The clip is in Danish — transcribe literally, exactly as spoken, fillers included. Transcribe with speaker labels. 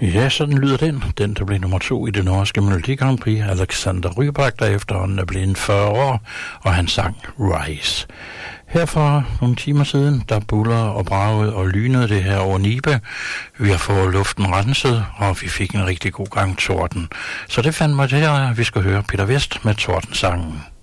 Speaker 1: Ja, sådan lyder den. Den, der blev nummer to i det norske Melodi Grand Prix, Alexander Rybak, der efterhånden er blevet fyrre år, og han sang Rise. Her for nogle timer siden, der buller og bragede og lynede det her over Nibe. Vi har fået luften renset, og vi fik en rigtig god gang torden. Så det fandt mig til, at vi skal høre Peter Vest med Tordensangen.